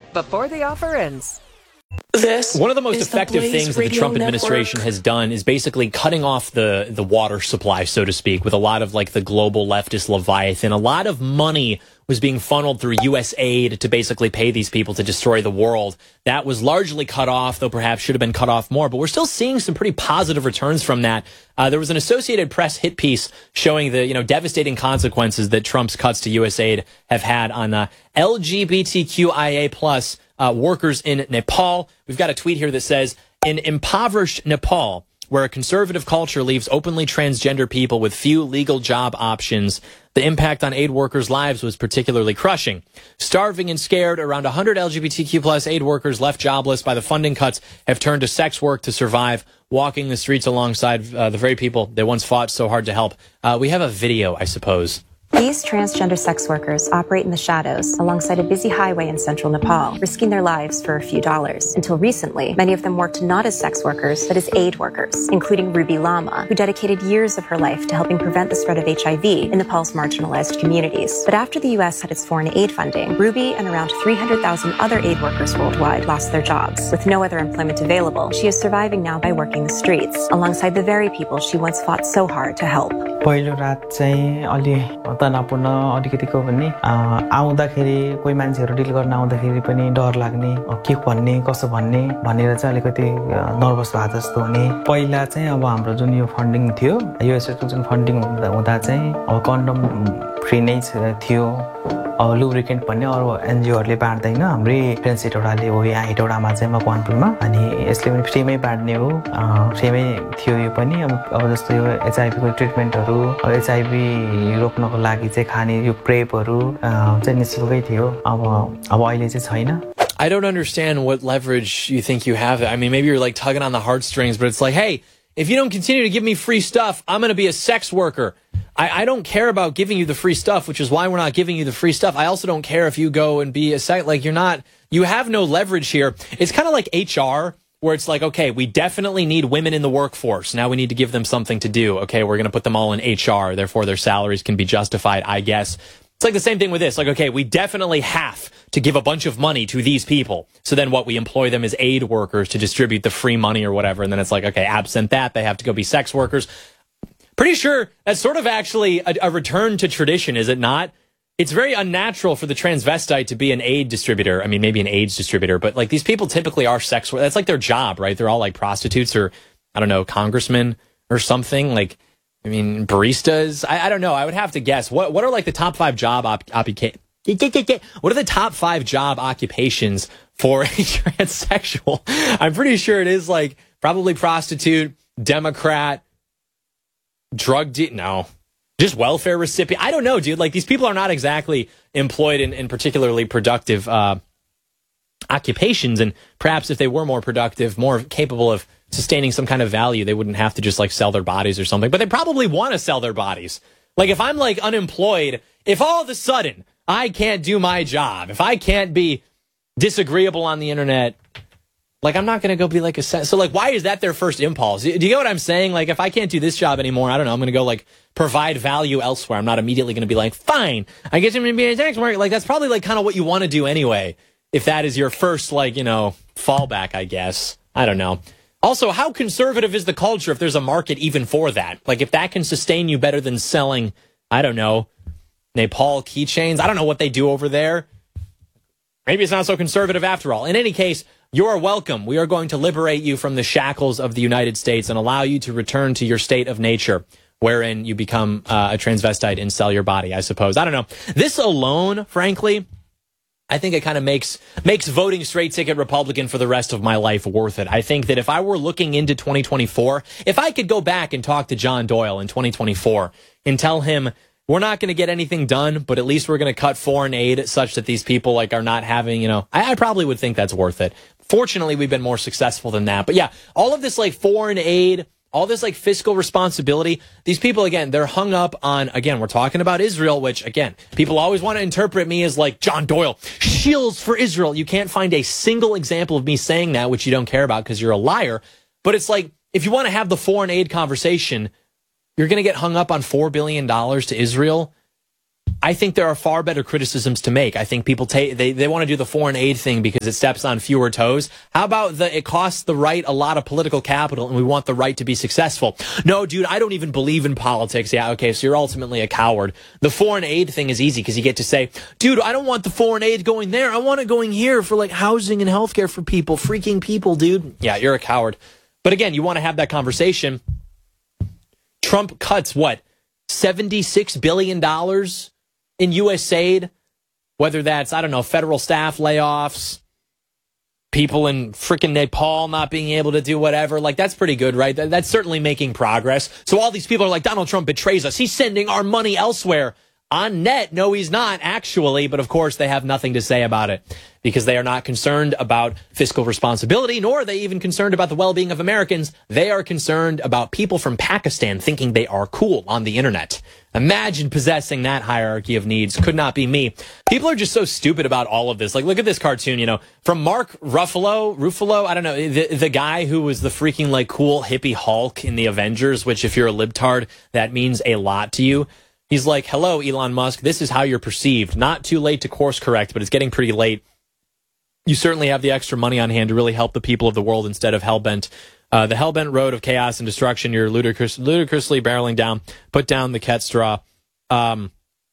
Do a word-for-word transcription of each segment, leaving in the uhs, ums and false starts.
before the offer ends. This One of the most is effective the Blaze things that the Radio Trump Network. administration has done is basically cutting off the, the water supply, so to speak, with a lot of like the global leftist Leviathan. A lot of money was being funneled through U S aid to basically pay these people to destroy the world. That was largely cut off, though perhaps should have been cut off more. But we're still seeing some pretty positive returns from that. Uh, there was an Associated Press hit piece showing the you know devastating consequences that Trump's cuts to U S aid have had on uh, L G B T Q I A plus uh, workers in Nepal. We've got a tweet here that says, in impoverished Nepal, where a conservative culture leaves openly transgender people with few legal job options, the impact on aid workers' lives was particularly crushing. Starving and scared, around one hundred L G B T Q plus aid workers left jobless by the funding cuts have turned to sex work to survive, walking the streets alongside uh, the very people they once fought so hard to help. Uh, we have a video, I suppose. These transgender sex workers operate in the shadows alongside a busy highway in central Nepal, risking their lives for a few dollars. Until recently, many of them worked not as sex workers, but as aid workers, including Ruby Lama, who dedicated years of her life to helping prevent the spread of H I V in Nepal's marginalized communities. But after the U S cut its foreign aid funding, Ruby and around three hundred thousand other aid workers worldwide lost their jobs. With no other employment available, she is surviving now by working the streets, alongside the very people she once fought so hard to help. पहिलो रात चाहिँ अलि तनावपूर्ण अलिकतिको पनि आउँदाखेरि कोही मान्छेहरू dill गर्न आउँदाखेरि पनि डर लाग्ने के भन्ने कसो भन्ने भनेर चाहिँ अलिकति नर्भस भए जस्तो हुने पहिला चाहिँ अब हाम्रो जुन यो फन्डिङ थियो युएसएको जुन फन्डिङ हुँदा चाहिँ अब कन्डम फ्री नै थियो अब लुब्रिकेन्ट भन्ने अरु एनजिओहरुले बाँड्दैन हाम्रै फ्रेन्ड्स हेटौडाले हो यहाँ हेटौडामा चाहिँ मकवानपुरमा अनि यसले पनि फ्रीमै बाँड्ने हो फ्रीमै थियो यो पनि अब अब जस्तो यो एचआईभी को ट्रिटमेन्टहरु अब एचआईभी रोक्नको लागि चाहिँ खाने यो प्रेपहरु चाहिँ निशुल्कै थियो अब अब अहिले चाहिँ छैन. I don't understand what leverage you think you have. I mean, maybe you're like tugging on the heartstrings, but it's like, hey, if you don't continue to give me free stuff, I'm going to be a sex worker. I, I don't care about giving you the free stuff, which is why we're not giving you the free stuff. I also don't care if you go and be a sex, like you're not, you have no leverage here. It's kind of like H R, where it's like, okay, we definitely need women in the workforce. Now we need to give them something to do. Okay, we're going to put them all in H R. Therefore, their salaries can be justified, I guess. It's like the same thing with this. Like, okay, we definitely have to give a bunch of money to these people. So then what? We employ them as aid workers to distribute the free money or whatever. And then it's like, okay, absent that, they have to go be sex workers. Pretty sure that's sort of actually a, a return to tradition, is it not? It's very unnatural for the transvestite to be an aid distributor. I mean, maybe an AIDS distributor, but like these people typically are sex workers. That's like their job, right? They're all like prostitutes or, I don't know, congressmen or something. Like, I mean, baristas. I, I don't know. I would have to guess. What what are like the top five job op, op What are the top five job occupations for a transsexual? I'm pretty sure it is like probably prostitute, Democrat, drug de- no, just welfare recipient. I don't know, dude. Like these people are not exactly employed in, in particularly productive uh, occupations, and perhaps if they were more productive, more capable of sustaining some kind of value, they wouldn't have to just like sell their bodies or something. But they probably want to sell their bodies. Like if I'm like unemployed, if all of a sudden I can't do my job, if I can't be disagreeable on the internet, like I'm not going to go be like a set. So like, why is that their first impulse? Do you get what I'm saying? Like if I can't do this job anymore, I don't know, I'm going to go like provide value elsewhere. I'm not immediately going to be like, fine, I guess I'm going to be a sex worker. Like that's probably like kind of what you want to do anyway. If that is your first like, you know, fallback, I guess. I don't know. Also, how conservative is the culture if there's a market even for that? Like, if that can sustain you better than selling, I don't know, Nepal keychains? I don't know what they do over there. Maybe it's not so conservative after all. In any case, you're welcome. We are going to liberate you from the shackles of the United States and allow you to return to your state of nature, wherein you become uh, a transvestite and sell your body, I suppose. I don't know. This alone, frankly, I think it kind of makes makes voting straight ticket Republican for the rest of my life worth it. I think that if I were looking into twenty twenty-four, if I could go back and talk to John Doyle in twenty twenty-four and tell him we're not going to get anything done, but at least we're going to cut foreign aid such that these people like are not having, you know, I, I probably would think that's worth it. Fortunately, we've been more successful than that. But yeah, all of this like foreign aid, all this like fiscal responsibility, these people, again, they're hung up on, again, we're talking about Israel, which, again, people always want to interpret me as like John Doyle, shields for Israel. You can't find a single example of me saying that, which you don't care about because you're a liar. But it's like, if you want to have the foreign aid conversation, you're going to get hung up on four billion dollars to Israel. I think there are far better criticisms to make. I think people take they, they want to do the foreign aid thing because it steps on fewer toes. How about the it costs the right a lot of political capital and we want the right to be successful? No, dude, I don't even believe in politics. Yeah, okay, so you're ultimately a coward. The foreign aid thing is easy because you get to say, dude, I don't want the foreign aid going there. I want it going here for like housing and healthcare for people, freaking people, dude. Yeah, you're a coward. But again, you want to have that conversation. Trump cuts what? seventy-six billion dollars in U S aid, whether that's, I don't know, federal staff layoffs, people in freaking Nepal not being able to do whatever. Like, that's pretty good, right? That's certainly making progress. So all these people are like, Donald Trump betrays us. He's sending our money elsewhere. On net, no, he's not, actually. But, of course, they have nothing to say about it because they are not concerned about fiscal responsibility, nor are they even concerned about the well-being of Americans. They are concerned about people from Pakistan thinking they are cool on the internet. Imagine possessing that hierarchy of needs. Could not be me. People are just so stupid about all of this. Like, look at this cartoon, you know, from Mark Ruffalo, Ruffalo, I don't know, the, the guy who was the freaking, like, cool hippie Hulk in the Avengers, which if you're a libtard, that means a lot to you. He's like, hello, Elon Musk, this is how you're perceived. Not too late to course correct, but it's getting pretty late. You certainly have the extra money on hand to really help the people of the world instead of hellbent. Uh, the hellbent road of chaos and destruction, you're ludicrous, ludicrously barreling down. Put down the cat straw. Um,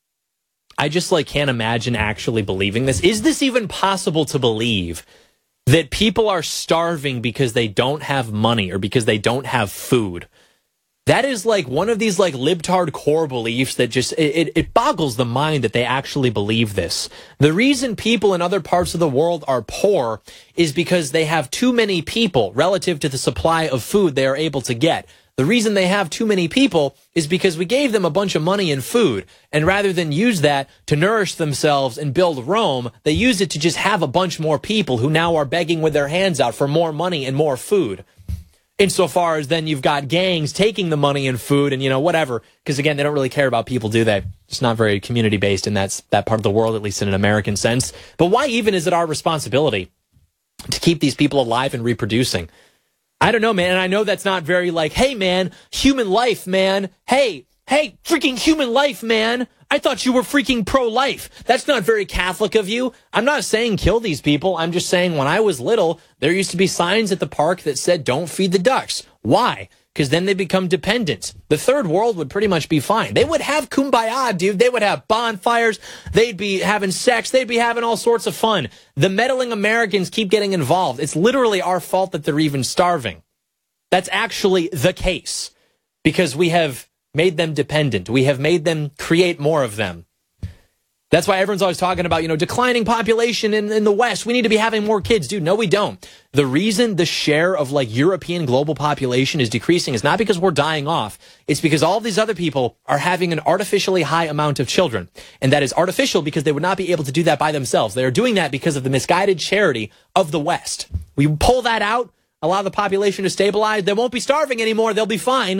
I just like can't imagine actually believing this. Is this even possible to believe that people are starving because they don't have money or because they don't have food? That is like one of these like libtard core beliefs that just, it, it boggles the mind that they actually believe this. The reason people in other parts of the world are poor is because they have too many people relative to the supply of food they are able to get. The reason they have too many people is because we gave them a bunch of money and food. And rather than use that to nourish themselves and build Rome, they use it to just have a bunch more people who now are begging with their hands out for more money and more food. Insofar as then you've got gangs taking the money and food and, you know, whatever. Because, again, they don't really care about people, do they? It's not very community-based in that, that part of the world, at least in an American sense. But why even is it our responsibility to keep these people alive and reproducing? I don't know, man. And I know that's not very like, hey, man, human life, man. Hey, hey, freaking human life, man. I thought you were freaking pro-life. That's not very Catholic of you. I'm not saying kill these people. I'm just saying when I was little, there used to be signs at the park that said, don't feed the ducks. Why? Because then they become dependent. The third world would pretty much be fine. They would have kumbaya, dude. They would have bonfires. They'd be having sex. They'd be having all sorts of fun. The meddling Americans keep getting involved. It's literally our fault that they're even starving. That's actually the case because we have made them dependent. We have made them create more of them. That's why everyone's always talking about, you know, declining population in, in the West. We need to be having more kids. Dude, no, we don't. The reason the share of like European global population is decreasing is not because we're dying off. It's because all of these other people are having an artificially high amount of children. And that is artificial because they would not be able to do that by themselves. They are doing that because of the misguided charity of the West. We pull that out, allow the population to stabilize. They won't be starving anymore. They'll be fine.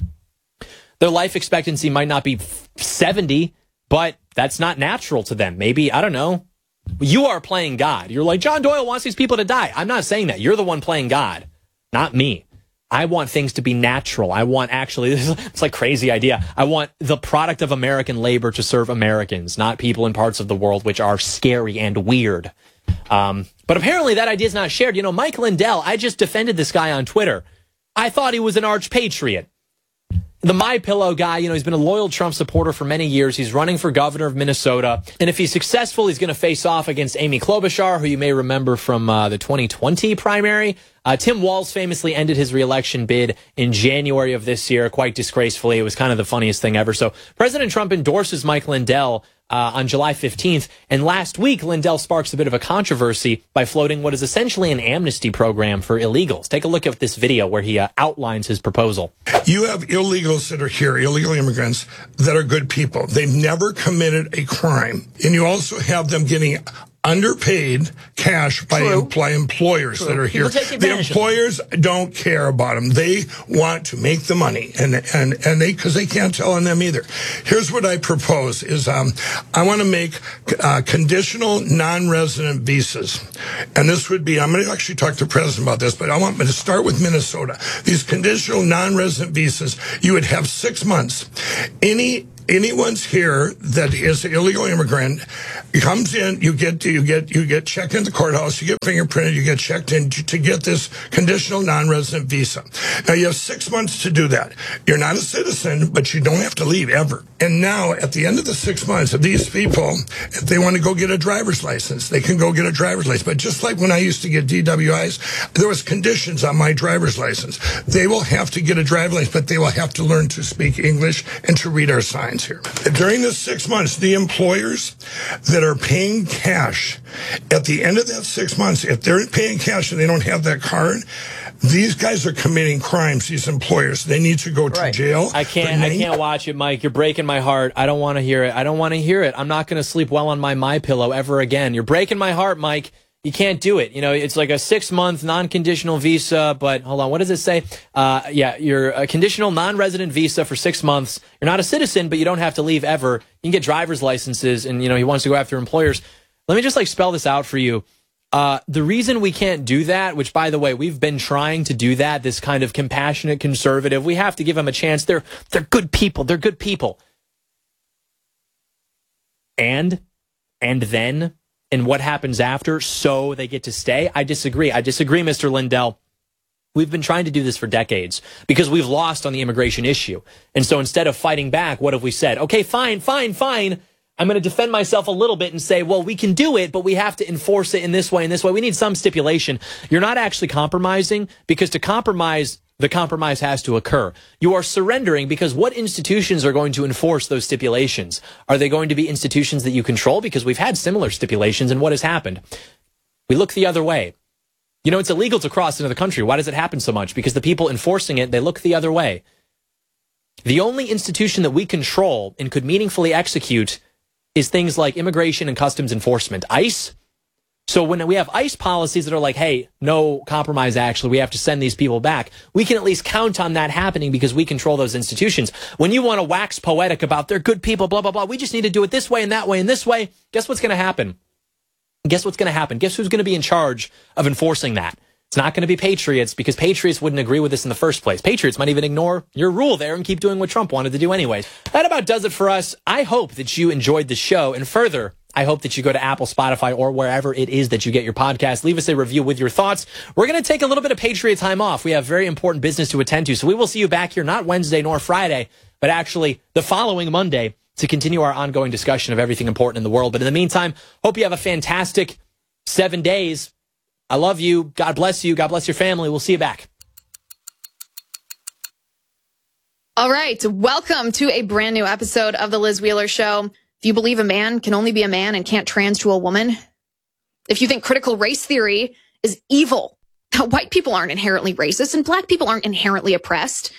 Their life expectancy might not be seventy, but that's not natural to them. Maybe, I don't know. You are playing God. You're like, John Doyle wants these people to die. I'm not saying that. You're the one playing God, not me. I want things to be natural. I want actually, it's like crazy idea. I want the product of American labor to serve Americans, not people in parts of the world which are scary and weird. Um, but apparently that idea is not shared. You know, Mike Lindell, I just defended this guy on Twitter. I thought he was an arch patriot. The MyPillow guy, you know, he's been a loyal Trump supporter for many years. He's running for governor of Minnesota. And if he's successful, he's going to face off against Amy Klobuchar, who you may remember from uh, the twenty twenty primary. Uh, Tim Walz famously ended his reelection bid in January of this year, quite disgracefully. It was kind of the funniest thing ever. So President Trump endorses Mike Lindell uh, on July fifteenth. And last week, Lindell sparks a bit of a controversy by floating what is essentially an amnesty program for illegals. Take a look at this video where he uh, outlines his proposal. You have illegals that are here, illegal immigrants, that are good people. They've never committed a crime. And you also have them getting underpaid cash by, em- by employers True. that are here. The employers don't care about them. They want to make the money, and and and they because they can't tell on them either. Here's what I propose: is um, I want to make uh, conditional non-resident visas, and this would be I'm going to actually talk to the president about this, but I want me to start with Minnesota. These conditional non-resident visas, you would have six months. Any anyone's here that is an illegal immigrant comes in, you get you get you get checked in the courthouse, you get fingerprinted, you get checked in to, to get this conditional non-resident visa. Now you have six months to do that. You're not a citizen, but you don't have to leave ever. And now at the end of the six months, if these people, if they want to go get a driver's license, they can go get a driver's license. But just like when I used to get D W Is, there was conditions on my driver's license. They will have to get a driver's license, but they will have to learn to speak English and to read our signs here. During the six months, the employers that are paying cash, at the end of that six months, if they're paying cash and they don't have that card, these guys are committing crimes, these employers. They need to go to right. jail. I can't I can't watch it, Mike. You're breaking my heart. I don't want to hear it. I don't want to hear it. I'm not going to sleep well on my MyPillow ever again. You're breaking my heart, Mike. You can't do it. You know, it's like a six-month non-conditional visa, but hold on, what does it say? Uh, yeah, you're a conditional non-resident visa for six months. You're not a citizen, but you don't have to leave ever. You can get driver's licenses, and, you know, he wants to go after employers. Let me just, like, spell this out for you. Uh, the reason we can't do that, which, by the way, we've been trying to do that, this kind of compassionate conservative, we have to give them a chance. They're, they're good people. They're good people. And, and then... and what happens after, so they get to stay? I disagree. I disagree, Mister Lindell. We've been trying to do this for decades because we've lost on the immigration issue. And so instead of fighting back, what have we said? Okay, fine, fine, fine. I'm going to defend myself a little bit and say, well, we can do it, but we have to enforce it in this way and this way. We need some stipulation. You're not actually compromising, because to compromise, the compromise has to occur. You are surrendering, because what institutions are going to enforce those stipulations? Are they going to be institutions that you control? Because we've had similar stipulations, and what has happened? We look the other way. You know, it's illegal to cross into the country. Why does it happen so much? Because the people enforcing it, they look the other way. The only institution that we control and could meaningfully execute is things like Immigration and Customs Enforcement, ICE. So when we have ICE policies that are like, hey, no compromise, actually, we have to send these people back, we can at least count on that happening because we control those institutions. When you want to wax poetic about they're good people, blah, blah, blah, we just need to do it this way and that way and this way, guess what's going to happen? Guess what's going to happen? Guess who's going to be in charge of enforcing that? It's not going to be patriots, because patriots wouldn't agree with this in the first place. Patriots might even ignore your rule there and keep doing what Trump wanted to do anyways. That about does it for us. I hope that you enjoyed the show. And further, I hope that you go to Apple, Spotify, or wherever it is that you get your podcast. Leave us a review with your thoughts. We're going to take a little bit of Patriot time off. We have very important business to attend to. So we will see you back here, not Wednesday nor Friday, but actually the following Monday, to continue our ongoing discussion of everything important in the world. But in the meantime, hope you have a fantastic seven days. I love you. God bless you. God bless your family. We'll see you back. All right. Welcome to a brand new episode of The Liz Wheeler Show. If you believe a man can only be a man and can't trans to a woman, if you think critical race theory is evil, white people aren't inherently racist and black people aren't inherently oppressed,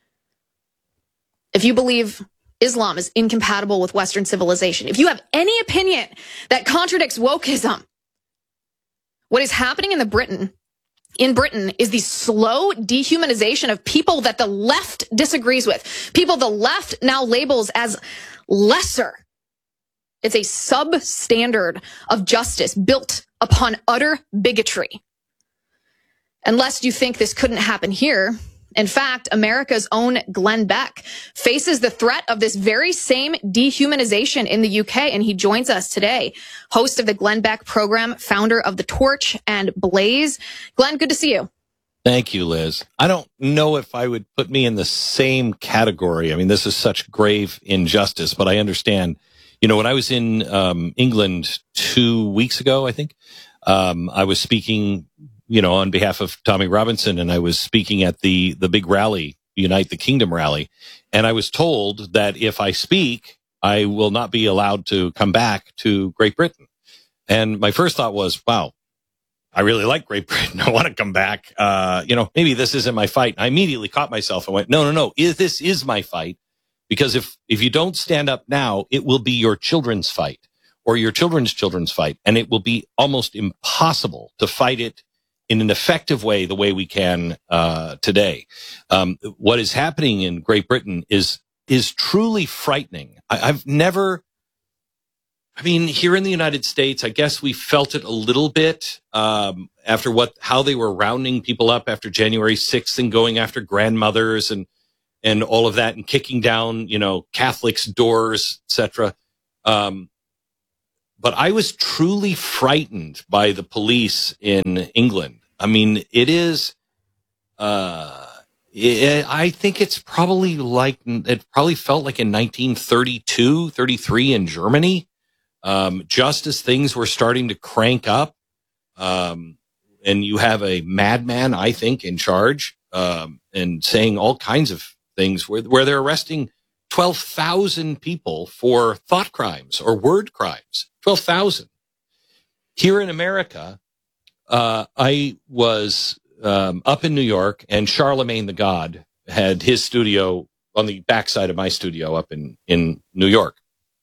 if you believe Islam is incompatible with Western civilization, if you have any opinion that contradicts wokeism, what is happening in the Britain, in Britain is the slow dehumanization of people that the left disagrees with. People the left now labels as lesser. It's a substandard of justice built upon utter bigotry. Unless you think this couldn't happen here. In fact, America's own Glenn Beck faces the threat of this very same dehumanization in the U K, and he joins us today, host of the Glenn Beck program, founder of The Torch and Blaze. Glenn, good to see you. Thank you, Liz. I don't know if I would put me in the same category. I mean, this is such grave injustice, but I understand. You know, when I was in um, England two weeks ago, I think, um, I was speaking, you know, on behalf of Tommy Robinson, and I was speaking at the, the big rally, Unite the Kingdom rally. And I was told that if I speak, I will not be allowed to come back to Great Britain. And my first thought was, wow, I really like Great Britain. I want to come back. Uh, you know, maybe this isn't my fight. I immediately caught myself and went, no, no, no, is, this is my fight. Because if, if you don't stand up now, it will be your children's fight or your children's children's fight. And it will be almost impossible to fight it in an effective way, the way we can uh, today. Um, what is happening in Great Britain is is truly frightening. I, I've never, I mean, here in the United States, I guess we felt it a little bit um, after what how they were rounding people up after January sixth and going after grandmothers and and all of that, and kicking down, you know, Catholics' doors, et cetera. Um, but I was truly frightened by the police in England. I mean, it is, uh, it, I think it's probably like, it probably felt like in nineteen thirty-two, thirty-three in Germany, um, just as things were starting to crank up. Um, and you have a madman, I think, in charge, um, and saying all kinds of things where, where they're arresting twelve thousand people for thought crimes or word crimes. twelve thousand. Here in America, uh, I was um, up in New York, and Charlemagne the God had his studio on the backside of my studio up in, in New York.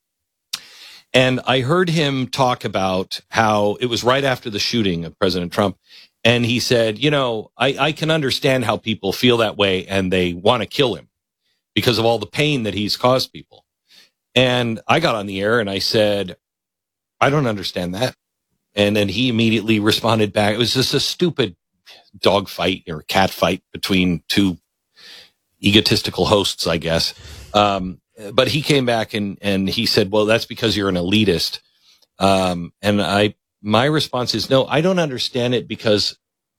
And I heard him talk about how it was right after the shooting of President Trump. And he said, you know, I, I can understand how people feel that way and they want to kill him because of all the pain that he's caused people. And I got on the air and I said, I don't understand that. And then he immediately responded back. It was just a stupid dog fight or cat fight between two egotistical hosts, I guess. Um, But he came back and, and he said, well, that's because you're an elitist. Um, and I, my response is, no, I don't understand it because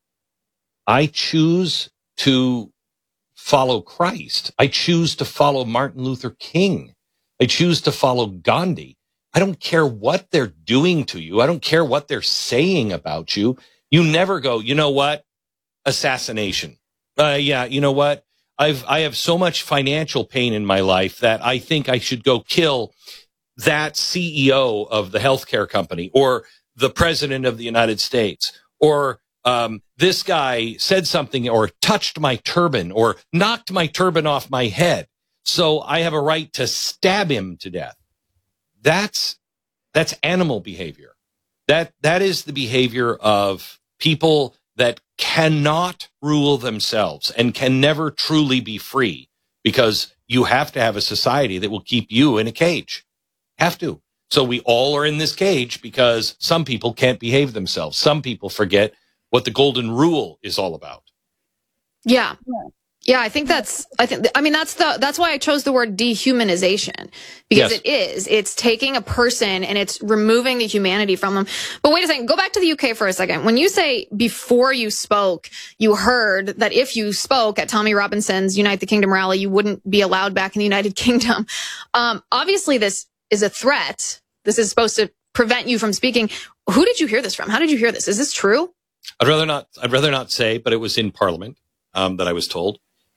I choose to follow Christ. I choose to follow Martin Luther King. I choose to follow Gandhi. I don't care what they're doing to you. I don't care what they're saying about you. You never go, you know what? Assassination. Uh, yeah, you know what? I've, I have so much financial pain in my life that I think I should go kill that C E O of the healthcare company or the president of the United States, or um, this guy said something or touched my turban or knocked my turban off my head. So I have a right to stab him to death. That's, that's animal behavior. That, that is the behavior of people that cannot rule themselves and can never truly be free, because you have to have a society that will keep you in a cage. Have to. So we all are in this cage because some people can't behave themselves. Some people forget what the golden rule is all about. Yeah. Yeah, I think that's, I think, I mean, that's the, that's why I chose the word dehumanization, because Yes. it is, it's taking a person and it's removing the humanity from them. But wait a second, go back to the U K for a second. When you say before you spoke, you heard that if you spoke at Tommy Robinson's Unite the Kingdom rally, you wouldn't be allowed back in the United Kingdom. Um, obviously this is a threat. This is supposed to prevent you from speaking. Who did you hear this from? How did you hear this? Is this true? I'd rather not, I'd rather not say, but it was in Parliament, um, that I was told.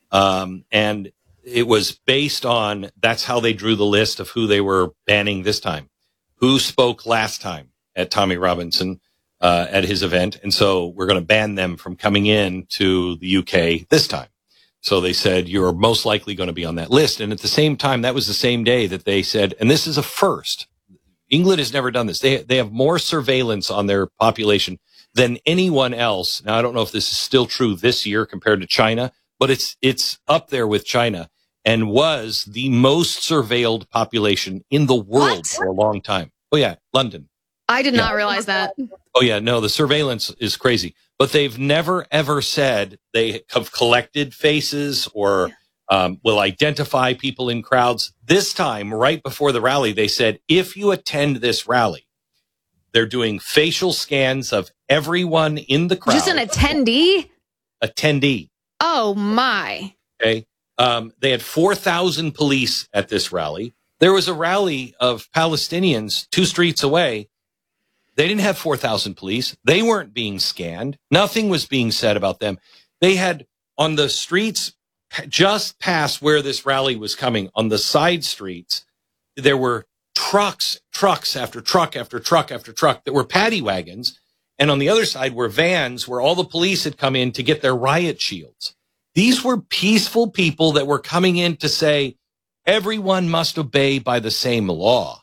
Um, and it was based on, that's how they drew the list of who they were banning this time. Who spoke last time at Tommy Robinson, uh, at his event. And so we're going to ban them from coming in to the U K this time. So they said, you're most likely going to be on that list. And at the same time, that was the same day that they said, and this is a first. England has never done this. They, they have more surveillance on their population than anyone else. Now, I don't know if this is still true this year compared to China, but it's, it's up there with China, and was the most surveilled population in the world What? for a long time. Oh yeah, London. I did Yeah. not realize that. Oh yeah, no, the surveillance is crazy, but they've never ever said they have collected faces or um, will identify people in crowds. This time, right before the rally, they said, if you attend this rally, they're doing facial scans of everyone in the crowd. Just an attendee? attendee. Oh my. Okay. Um, they had four thousand police at this rally. There was a rally of Palestinians two streets away. They didn't have four thousand police. They weren't being scanned. Nothing was being said about them. They had on the streets just past where this rally was coming, on the side streets, there were trucks, trucks after truck after truck after truck that were paddy wagons. And on the other side were vans where all the police had come in to get their riot shields. These were peaceful people that were coming in to say, everyone must obey by the same law.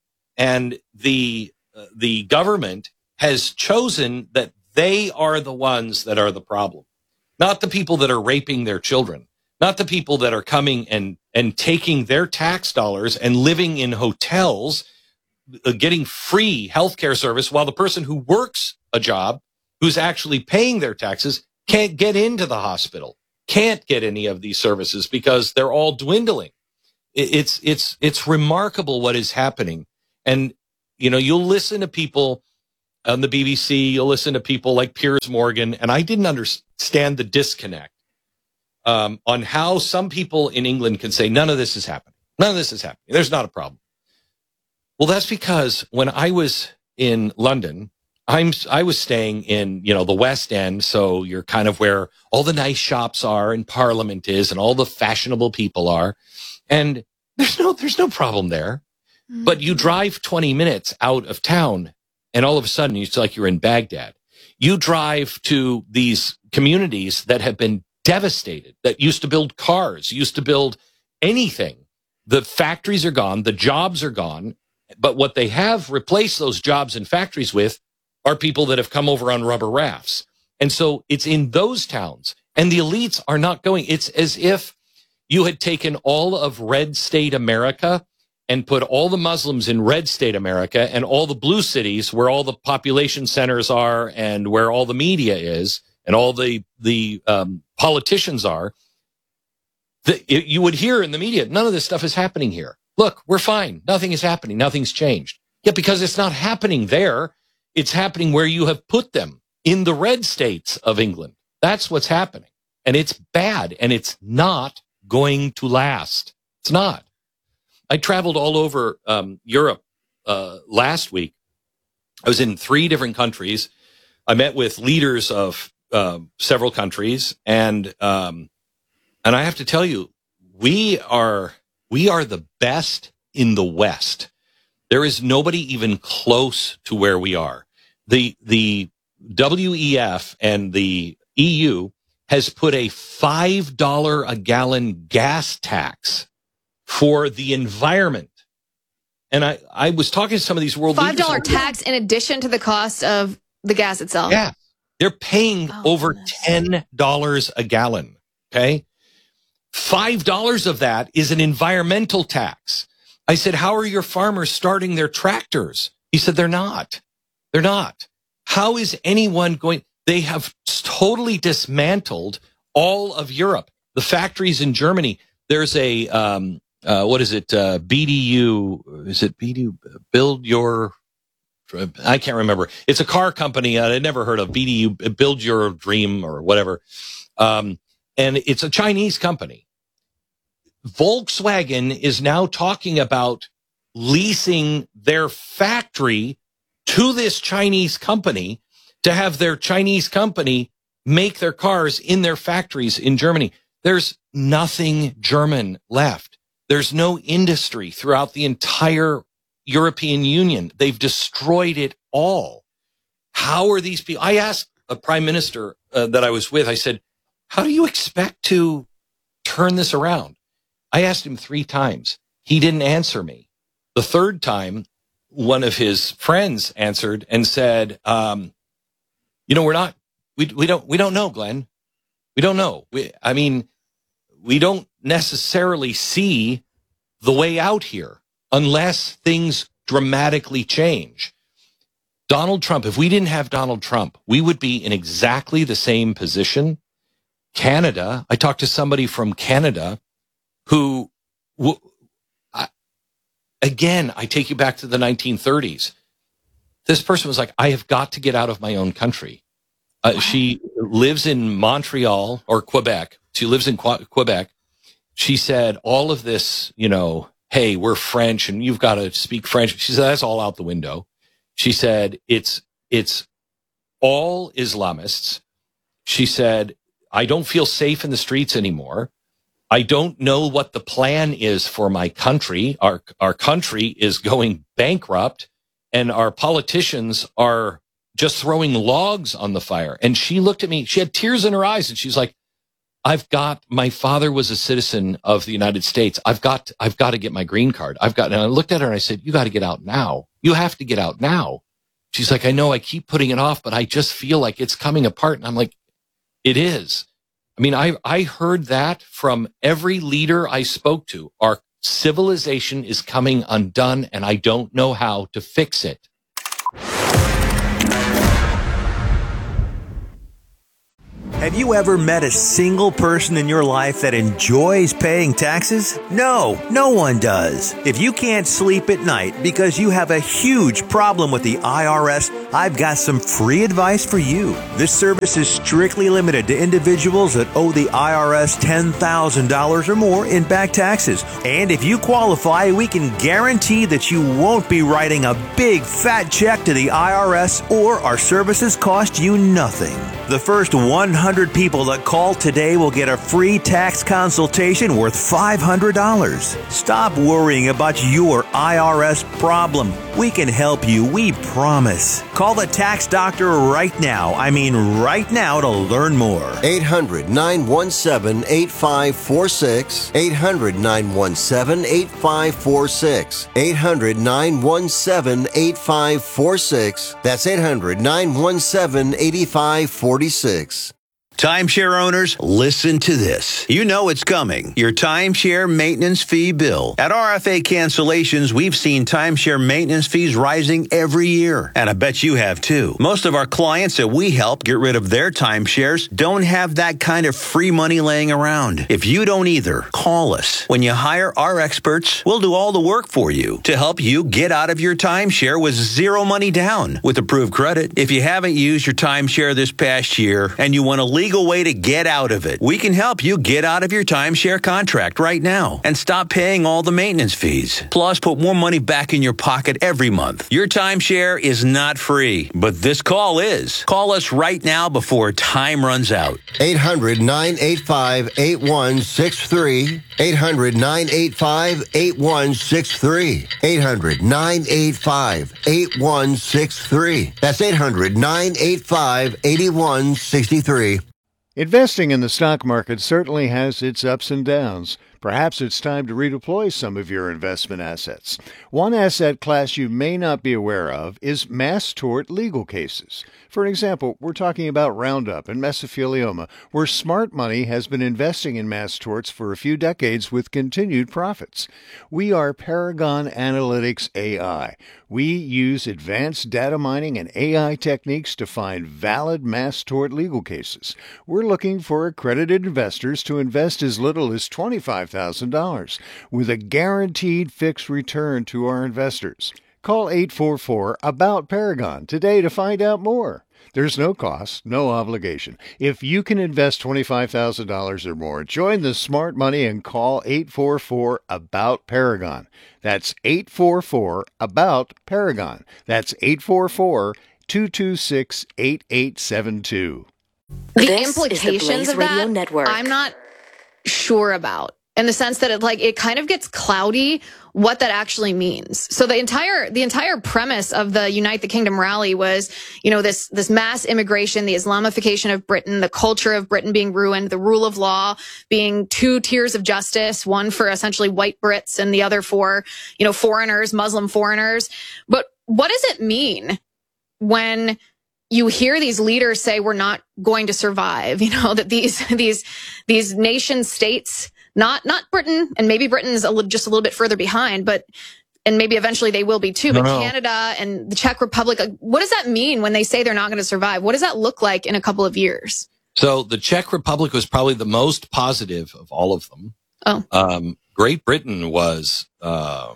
And the, uh, the government has chosen that they are the ones that are the problem, not the people that are raping their children, not the people that are coming and, and taking their tax dollars and living in hotels, uh, getting free healthcare service, while the person who works a job, who's actually paying their taxes, can't get into the hospital, can't get any of these services because they're all dwindling. It's, it's, it's remarkable what is happening. And, you know, you'll listen to people on the B B C, you'll listen to people like Piers Morgan, and I didn't understand the disconnect um, on how some people in England can say, none of this is happening. None of this is happening. There's not a problem. Well, that's because when I was in London, I'm, I was staying in, you know, the West End. So you're kind of where all the nice shops are and Parliament is and all the fashionable people are. And there's no, there's no problem there. Mm-hmm. But you drive twenty minutes out of town and all of a sudden it's like you're in Baghdad. You drive to these communities that have been devastated, that used to build cars, used to build anything. The factories are gone. The jobs are gone. But what they have replaced those jobs and factories with are people that have come over on rubber rafts. And so it's in those towns. And the elites are not going. It's as if you had taken all of red state America and put all the Muslims in red state America and all the blue cities where all the population centers are and where all the media is and all the, the um, politicians are. The, it, you would hear in the media, none of this stuff is happening here. Look, we're fine. Nothing is happening. Nothing's changed. Yeah, because it's not happening there. It's happening where you have put them, in the red states of England. That's what's happening. And it's bad, and it's not going to last. It's not. I traveled all over um, Europe uh, last week. I was in three different countries. I met with leaders of uh, several countries, and um, and I have to tell you, we are we are the best in the West. There is nobody even close to where we are. The the W E F and the E U has put a five dollars a gallon gas tax for the environment. And I, I was talking to some of these world five dollars leaders. tax in addition to the cost of the gas itself. Yeah. They're paying oh, over goodness. ten dollars a gallon. Okay. five dollars of that is an environmental tax. I said, how are your farmers starting their tractors? He said, they're not. They're not. How is anyone going? They have totally dismantled all of Europe. The factories in Germany, there's a, um, uh, what is it? Uh, B D U, is it B D U? Build Your, I can't remember. It's a car company I'd never heard of. B D U, Build Your Dream or whatever. Um, and it's a Chinese company. Volkswagen is now talking about leasing their factory to this Chinese company to have their Chinese company make their cars in their factories in Germany. There's nothing German left. There's no industry throughout the entire European Union. They've destroyed it all. How are these people? I asked a prime minister uh, that I was with, I said, how do you expect to turn this around? I asked him three times. He didn't answer me. The third time, one of his friends answered and said, um, you know, we're not, we, we don't, we don't know, Glenn. We don't know. We, I mean, we don't necessarily see the way out here unless things dramatically change. Donald Trump, if we didn't have Donald Trump, we would be in exactly the same position. Canada, I talked to somebody from Canada who, w- I, again, I take you back to the nineteen thirties. This person was like, I have got to get out of my own country. Uh, wow. She lives in Montreal or Quebec. She lives in Qu- Quebec. She said, all of this, you know, hey, we're French and you've got to speak French. She said, that's all out the window. She said, it's, it's all Islamists. She said, I don't feel safe in the streets anymore. I don't know what the plan is for my country. Our, our country is going bankrupt and our politicians are just throwing logs on the fire. And she looked at me, she had tears in her eyes and she's like, I've got, my father was a citizen of the United States. I've got, I've got to get my green card. I've got, and I looked at her and I said, you got to get out now. You have to get out now. She's like, I know I keep putting it off, but I just feel like it's coming apart. And I'm like, it is. I mean, I, I heard that from every leader I spoke to. Our civilization is coming undone and I don't know how to fix it. Have you ever met a single person in your life that enjoys paying taxes? No, no one does. If you can't sleep at night because you have a huge problem with the I R S, I've got some free advice for you. This service is strictly limited to individuals that owe the I R S ten thousand dollars or more in back taxes. And if you qualify, we can guarantee that you won't be writing a big fat check to the I R S, or our services cost you nothing. The first one hundred people that call today will get a free tax consultation worth five hundred dollars. Stop worrying about your I R S problem. We can help you, we promise. Call the tax doctor right now. I mean right now to learn more. eight hundred, nine one seven, eight five four six. eight hundred, nine one seven, eight five four six. eight hundred, nine one seven, eight five four six. That's eight hundred, nine one seven, eight five four six. Timeshare owners, listen to this. You know it's coming. Your timeshare maintenance fee bill. At R F A Cancellations, we've seen timeshare maintenance fees rising every year. And I bet you have too. Most of our clients that we help get rid of their timeshares don't have that kind of free money laying around. If you don't either, call us. When you hire our experts, we'll do all the work for you to help you get out of your timeshare with zero money down with approved credit. If you haven't used your timeshare this past year and you want to leave legal way to get out of it, we can help you get out of your timeshare contract right now and stop paying all the maintenance fees. Plus, put more money back in your pocket every month. Your timeshare is not free, but this call is. Call us right now before time runs out. eight hundred, nine eight five, eight one six three. eight hundred, nine eight five, eight one six three. eight hundred, nine eight five, eight one six three. That's eight hundred, nine eight five, eight one six three. Investing in the stock market certainly has its ups and downs. Perhaps it's time to redeploy some of your investment assets. One asset class you may not be aware of is mass tort legal cases. For example, we're talking about Roundup and mesothelioma, where smart money has been investing in mass torts for a few decades with continued profits. We are Paragon Analytics A I. We use advanced data mining and A I techniques to find valid mass tort legal cases. We're looking for accredited investors to invest as little as twenty-five thousand dollars with a guaranteed fixed return to our investors. Call eight four four, ABOUT Paragon today to find out more. There's no cost, no obligation. If you can invest twenty-five thousand dollars or more, join the smart money and call eight four four, ABOUT Paragon. That's eight four four, ABOUT Paragon. That's eight four four, two two six, eight eight seven two. The This implications is the Blaze of Radio that, Network. I'm not sure about. In the sense that it like it kind of gets cloudy what that actually means. So the entire the entire premise of the Unite the Kingdom rally was, you know, this this mass immigration, the Islamification of Britain, the culture of Britain being ruined, the rule of law being two tiers of justice, one for essentially white Brits and the other for, you know, foreigners, Muslim foreigners. But what does it mean when you hear these leaders say we're not going to survive, you know, that these these these nation states, Not not Britain, and maybe Britain's a little, just a little bit further behind, but and maybe eventually they will be too. But No, no. Canada and the Czech Republic, like, what does that mean when they say they're not going to survive? What does that look like in a couple of years? So the Czech Republic was probably the most positive of all of them. Oh, Um, Great Britain was uh,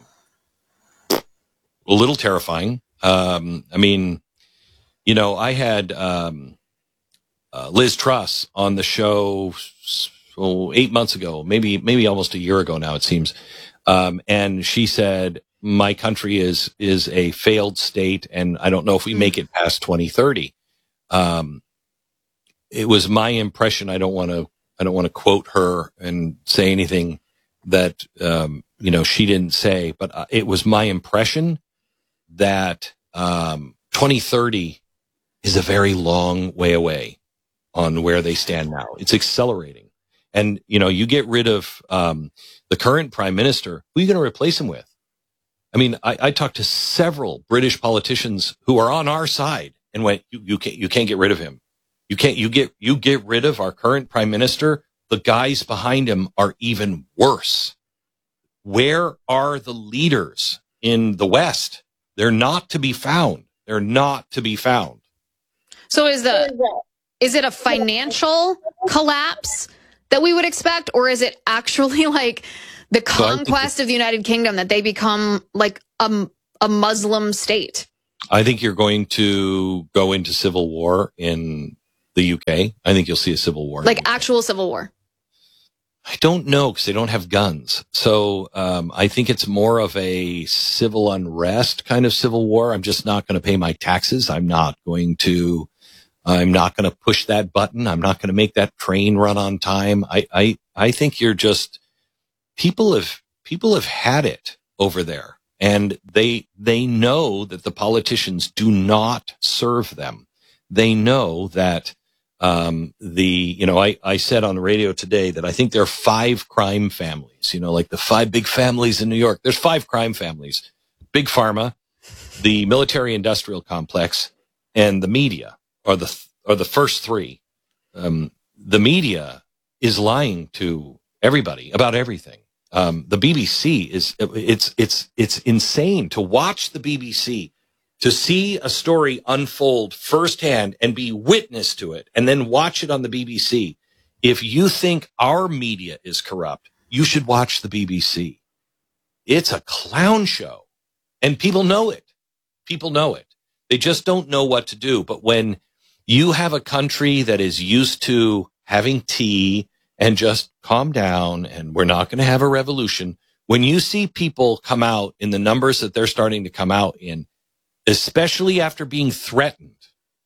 a little terrifying. Um, I mean, you know, I had um, uh, Liz Truss on the show oh, eight months ago, maybe maybe almost a year ago now, it seems. Um, and she said, my country is is a failed state, and I don't know if we make it past twenty thirty. Um, it was my impression. I don't want to I don't want to quote her and say anything that um, you know she didn't say, but uh, it was my impression that um, twenty thirty is a very long way away on where they stand now. It's accelerating. And, you know, you get rid of um, the current prime minister, who are you going to replace him with? I mean, I, I talked to several British politicians who are on our side and went, you, you can't, you can't get rid of him. You can't, you get, you get rid of our current prime minister. The guys behind him are even worse. Where are the leaders in the West? They're not to be found. They're not to be found. so is the Is it a financial collapse that we would expect, or is it actually like the conquest of the United Kingdom, that they become like a, a Muslim state? I think you're going to go into civil war in the U K. I think you'll see a civil war. Like actual civil war? I don't know, because they don't have guns. So um, I think it's more of a civil unrest kind of civil war. I'm just not going to pay my taxes. I'm not going to I'm not going to push that button. I'm not going to make that train run on time. I, I, I think you're just, people have, people have had it over there, and they, they know that the politicians do not serve them. They know that, um, the, you know, I, I said on the radio today that I think there are five crime families, you know, like the five big families in New York. There's five crime families: Big Pharma, the military industrial complex, and the media. Are the are the first three. Um, the media is lying to everybody about everything. Um, the B B C is it's it's it's insane to watch the B B C, to see a story unfold firsthand and be witness to it, and then watch it on the B B C. If you think our media is corrupt, you should watch the B B C. It's a clown show, and people know it. People know it. They just don't know what to do. But when you have a country that is used to having tea and just calm down, and we're not going to have a revolution, when you see people come out in the numbers that they're starting to come out in, especially after being threatened,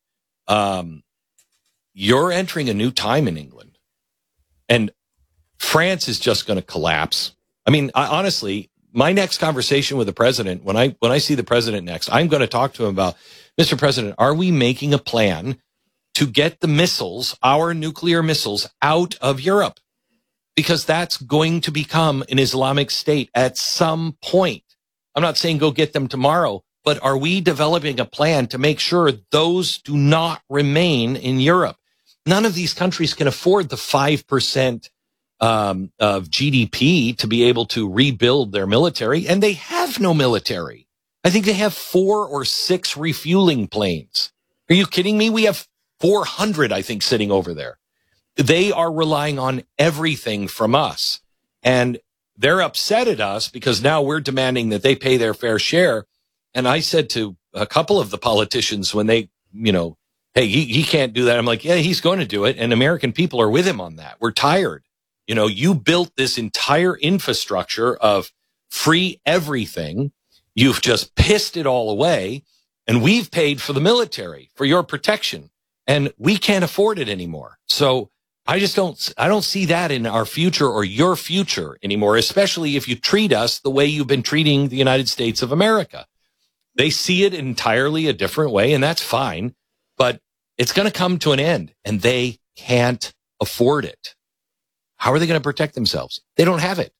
um, you're entering a new time in England. And France is just going to collapse. I mean, I, honestly, my next conversation with the president, when I when I see the president next, I'm going to talk to him about, Mister President, are we making a plan to get the missiles, our nuclear missiles, out of Europe? Because that's going to become an Islamic state at some point. I'm not saying go get them tomorrow, but are we developing a plan to make sure those do not remain in Europe? None of these countries can afford the five percent um, of G D P to be able to rebuild their military, and they have no military. I think they have four or six refueling planes. Are you kidding me? We have four hundred, I think, sitting over there. They are relying on everything from us, and they're upset at us because now we're demanding that they pay their fair share. And I said to a couple of the politicians when they, you know, hey, he, he can't do that. I'm like, yeah, he's going to do it. And American people are with him on that. We're tired. You know, you built this entire infrastructure of free everything. You've just pissed it all away. And we've paid for the military, for your protection. And we can't afford it anymore. So I just don't, I don't see that in our future or your future anymore, especially if you treat us the way you've been treating the United States of America. They see it entirely a different way, and that's fine, but it's going to come to an end, and they can't afford it. How are they going to protect themselves? They don't have it.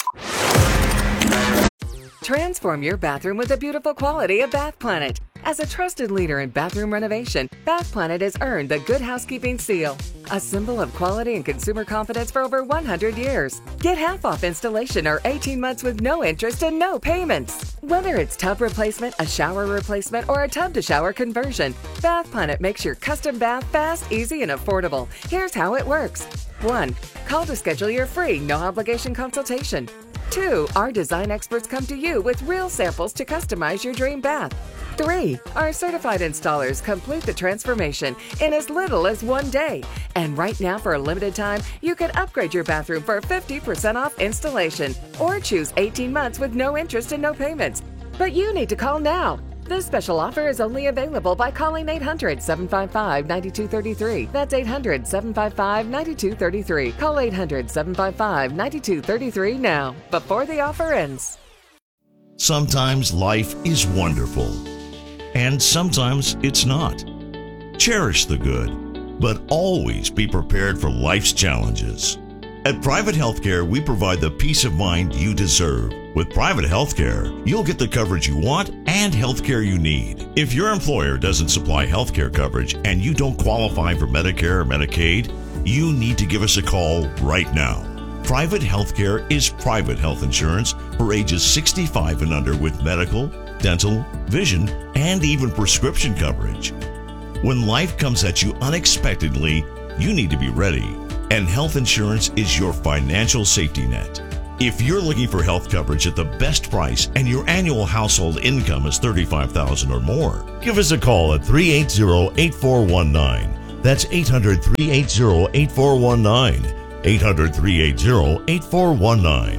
Transform your bathroom with the beautiful quality of Bath Planet. As a trusted leader in bathroom renovation, Bath Planet has earned the Good Housekeeping seal, a symbol of quality and consumer confidence for over one hundred years. Get half off installation or eighteen months with no interest and no payments. Whether it's tub replacement, a shower replacement, or a tub-to-shower conversion, Bath Planet makes your custom bath fast, easy, and affordable. Here's how it works. One, call to schedule your free, no-obligation consultation. Two, our design experts come to you with real samples to customize your dream bath. Three, our certified installers complete the transformation in as little as one day. And right now, for a limited time, you can upgrade your bathroom for fifty percent off installation or choose eighteen months with no interest and no payments. But you need to call now. This special offer is only available by calling eight hundred, seven five five, nine two three three. That's eight hundred, seven five five, nine two three three. Call eight hundred, seven five five, nine two three three now, before the offer ends. Sometimes life is wonderful, and sometimes it's not. Cherish the good, but always be prepared for life's challenges. At Private Healthcare, we provide the peace of mind you deserve. With Private Healthcare, you'll get the coverage you want and healthcare you need. If your employer doesn't supply healthcare coverage and you don't qualify for Medicare or Medicaid, you need to give us a call right now. Private Healthcare is private health insurance for ages sixty-five and under with medical, dental, vision, and even prescription coverage. When life comes at you unexpectedly, you need to be ready. And health insurance is your financial safety net. If you're looking for health coverage at the best price and your annual household income is thirty-five thousand dollars or more, give us a call at three eight zero, eight four one nine. That's eight hundred, three eight zero, eight four one nine. eight hundred, three eight zero, eight four one nine.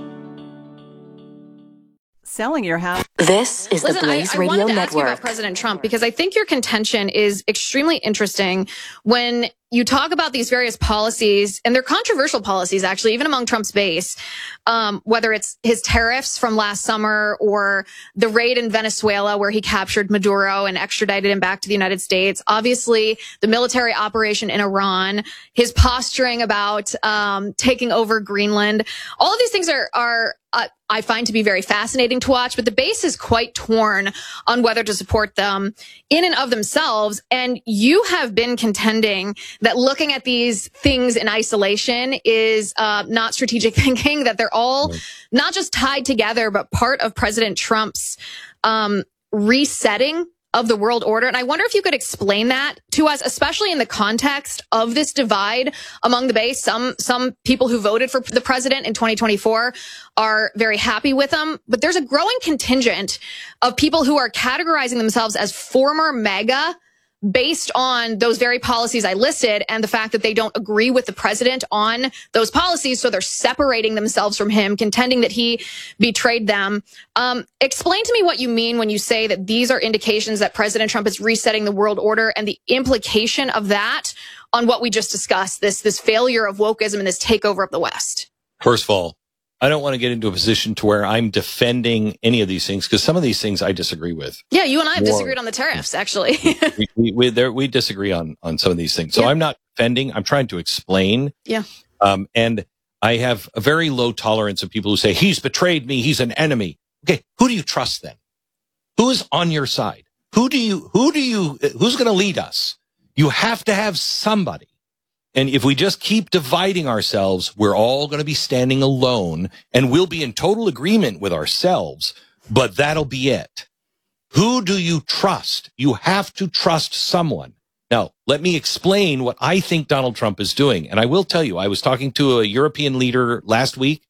Selling your house. This is Listen, the Blaze I, I Radio wanted to Network. Ask you about President Trump because I think your contention is extremely interesting when you talk about these various policies, and they're controversial policies, actually, even among Trump's base, um, whether it's his tariffs from last summer or the raid in Venezuela where he captured Maduro and extradited him back to the United States. Obviously, the military operation in Iran, his posturing about um, taking over Greenland. All of these things are, are uh, I find to be very fascinating to watch, but the base is quite torn on whether to support them in and of themselves. And you have been contending that looking at these things in isolation is uh, not strategic thinking, that they're all right. not just tied together, but part of President Trump's um, resetting of the world order. And I wonder if you could explain that to us, especially in the context of this divide among the base. Some, some people who voted for the president in twenty twenty-four are very happy with him, but there's a growing contingent of people who are categorizing themselves as former MAGA based on those very policies I listed and the fact that they don't agree with the president on those policies. So they're separating themselves from him, contending that he betrayed them. Um, explain to me what you mean when you say that these are indications that President Trump is resetting the world order and the implication of that on what we just discussed, this, this failure of wokeism and this takeover of the West. First of all, I don't want to get into a position to where I'm defending any of these things because some of these things I disagree with. Yeah, you and I have More, disagreed on the tariffs, actually. we, we, we, there, we disagree on, on some of these things. So yeah. I'm not defending. I'm trying to explain. Yeah. Um, and I have a very low tolerance of people who say, he's betrayed me. He's an enemy. Okay. Who do you trust then? Who is on your side? Who do you, who do you, who's going to lead us? You have to have somebody. And if we just keep dividing ourselves, we're all going to be standing alone and we'll be in total agreement with ourselves, but that'll be it. Who do you trust? You have to trust someone. Now, let me explain what I think Donald Trump is doing. And I will tell you, I was talking to a European leader last week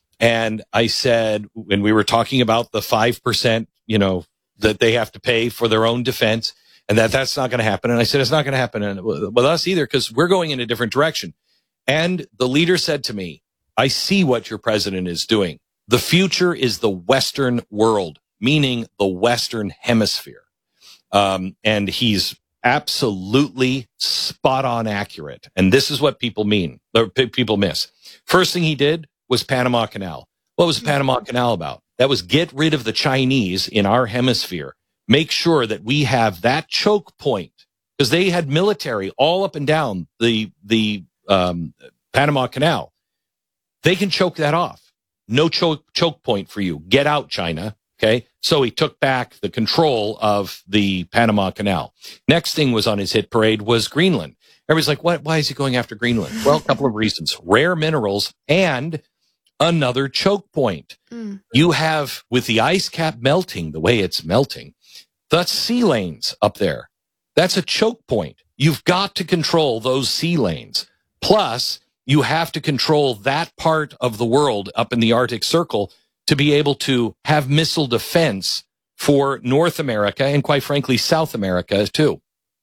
and I said, when we were talking about the five percent, you know, that they have to pay for their own defense, and that that's not going to happen. And I said, it's not going to happen with us either because we're going in a different direction. And the leader said to me, I see what your president is doing. The future is the Western world, meaning the Western hemisphere. Um, and he's absolutely spot on accurate. And this is what people mean, or people miss. First thing he did was Panama Canal. What was the Panama Canal about? That was get rid of the Chinese in our hemisphere. Make sure that we have that choke point because they had military all up and down the, the, um, Panama Canal. They can choke that off. No choke, choke point for you. Get out, China. Okay. So he took back the control of the Panama Canal. Next thing was on his hit parade was Greenland. Everybody's like, what? Why is he going after Greenland? Well, a couple of reasons. Rare minerals and another choke point. Mm. You have, with the ice cap melting the way it's melting, that's sea lanes up there. That's a choke point. You've got to control those sea lanes. Plus, you have to control that part of the world up in the Arctic Circle to be able to have missile defense for North America and, quite frankly, South America, too.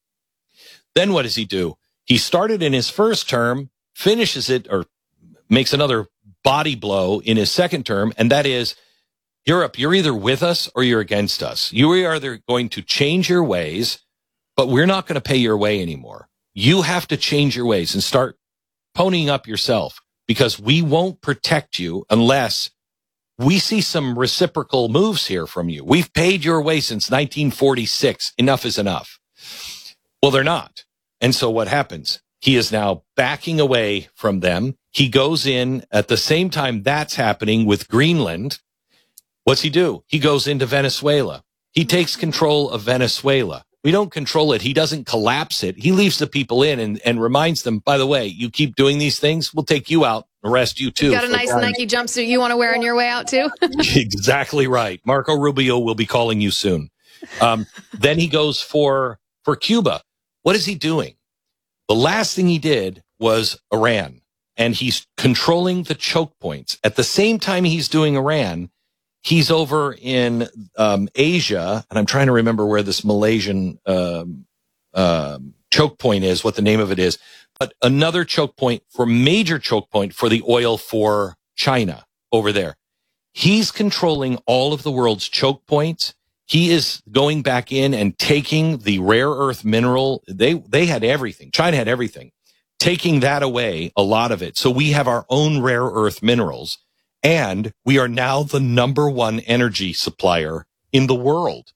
Then what does he do? He started in his first term, finishes it, or makes another body blow in his second term, and that is, Europe, you're either with us or you're against us. You are either going to change your ways, but we're not going to pay your way anymore. You have to change your ways and start ponying up yourself because we won't protect you unless we see some reciprocal moves here from you. We've paid your way since nineteen forty-six. Enough is enough. Well, they're not. And so what happens? He is now backing away from them. He goes in at the same time that's happening with Greenland. What's he do? He goes into Venezuela. He takes control of Venezuela. We don't control it. He doesn't collapse it. He leaves the people in and, and reminds them, by the way, you keep doing these things, we'll take you out, arrest you too. You got a nice Nike jumpsuit you want to wear on your way out too? Exactly right. Marco Rubio will be calling you soon. Um, then he goes for, for Cuba. What is he doing? The last thing he did was Iran, and he's controlling the choke points. At the same time he's doing Iran, he's over in um, Asia, and I'm trying to remember where this Malaysian um, uh, choke point is, what the name of it is, but another choke point for major choke point for the oil for China over there. He's controlling all of the world's choke points. He is going back in and taking the rare earth mineral. They, they had everything. China had everything. Taking that away, a lot of it. So we have our own rare earth minerals, and we are now the number one energy supplier in the world.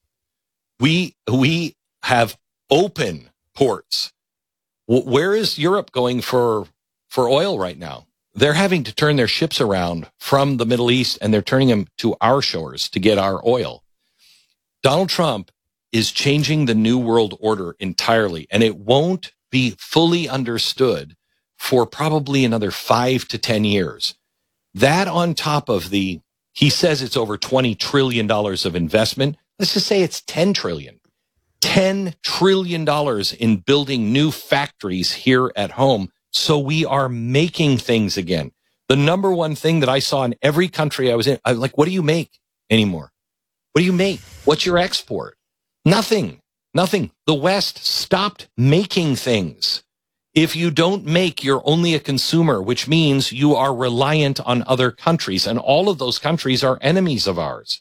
We, we have open ports. Where is Europe going for, for oil right now? They're having to turn their ships around from the Middle East, and they're turning them to our shores to get our oil. Donald Trump is changing the new world order entirely, and it won't be fully understood for probably another five to ten years. That on top of the, he says it's over twenty trillion dollars of investment. Let's just say it's ten trillion dollars. ten trillion dollars in building new factories here at home. So we are making things again. The number one thing that I saw in every country I was in, I'm like, what do you make anymore? What do you make? What's your export? Nothing. Nothing. The West stopped making things. If you don't make, you're only a consumer, which means you are reliant on other countries. And all of those countries are enemies of ours.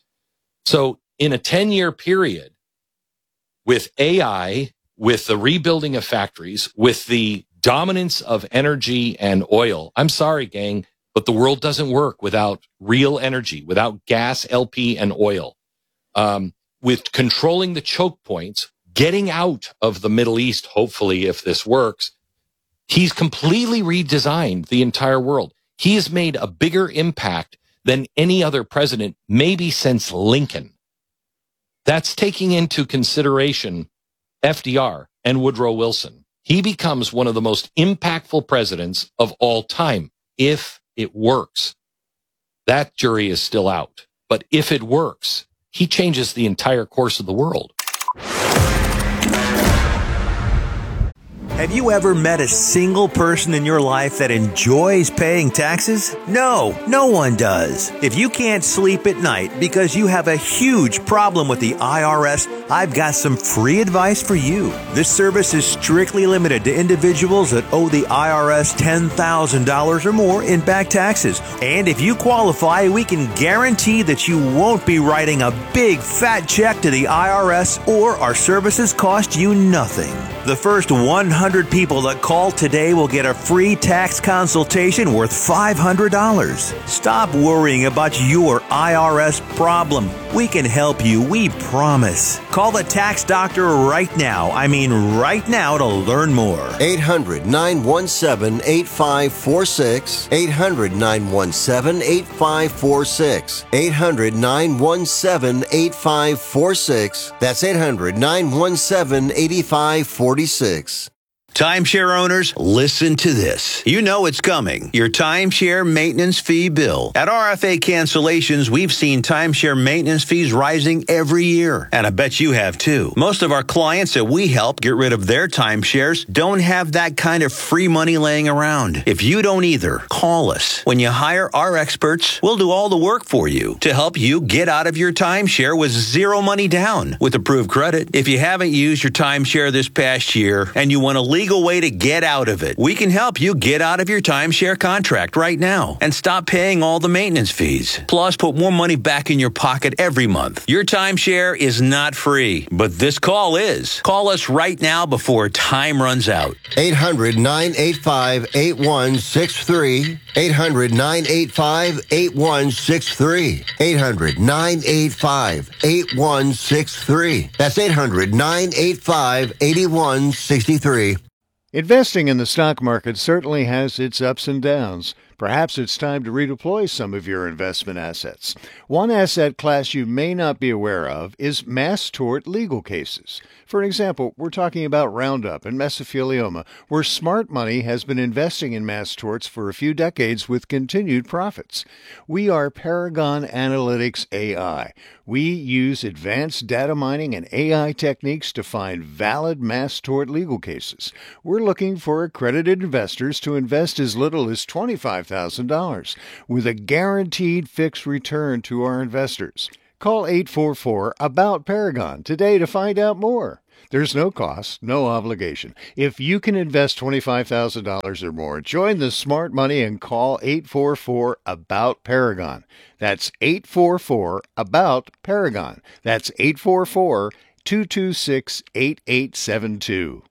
So in a ten-year period, with A I, with the rebuilding of factories, with the dominance of energy and oil, I'm sorry, gang, but the world doesn't work without real energy, without gas, L P, and oil. Um, with controlling the choke points, getting out of the Middle East, hopefully, if this works, he's completely redesigned the entire world. He has made a bigger impact than any other president, maybe since Lincoln. That's taking into consideration F D R and Woodrow Wilson. He becomes one of the most impactful presidents of all time, if it works. That jury is still out. But if it works, he changes the entire course of the world. Have you ever met a single person in your life that enjoys paying taxes? No, no one does. If you can't sleep at night because you have a huge problem with the I R S, I've got some free advice for you. This service is strictly limited to individuals that owe the I R S ten thousand dollars or more in back taxes. And if you qualify, we can guarantee that you won't be writing a big fat check to the I R S, or our services cost you nothing. The first one hundred people that call today will get a free tax consultation worth five hundred dollars. Stop worrying about your I R S problem. We can help you, we promise. Call the tax doctor right now. I mean right now to learn more. eight hundred, nine one seven, eight five four six. eight hundred, nine one seven, eight five four six. eight hundred, nine one seven, eight five four six. That's eight hundred, nine one seven, eight five four six. Timeshare owners, listen to this. You know it's coming. Your timeshare maintenance fee bill. At R F A Cancellations, we've seen timeshare maintenance fees rising every year. And I bet you have too. Most of our clients that we help get rid of their timeshares don't have that kind of free money laying around. If you don't either, call us. When you hire our experts, we'll do all the work for you to help you get out of your timeshare with zero money down with approved credit. If you haven't used your timeshare this past year and you want to leave legal way to get out of it, we can help you get out of your timeshare contract right now and stop paying all the maintenance fees. Plus, put more money back in your pocket every month. Your timeshare is not free, but this call is. Call us right now before time runs out. eight hundred, nine eight five, eight one six three. eight hundred, nine eight five, eight one six three. eight hundred, nine eight five, eight one six three. That's eight hundred, nine eight five, eight one six three. Investing in the stock market certainly has its ups and downs. Perhaps it's time to redeploy some of your investment assets. One asset class you may not be aware of is mass tort legal cases. For example, we're talking about Roundup and mesothelioma, where smart money has been investing in mass torts for a few decades with continued profits. We are Paragon Analytics A I. We use advanced data mining and A I techniques to find valid mass tort legal cases. We're looking for accredited investors to invest as little as twenty-five thousand dollars with a guaranteed fixed return to our investors. Call eight four four, A B O U T, Paragon today to find out more. There's no cost, no obligation. If you can invest twenty-five thousand dollars or more, join the smart money and call eight four four, A B O U T, Paragon. That's eight four four, A B O U T, Paragon. That's eight four four, two two six, eight eight seven two.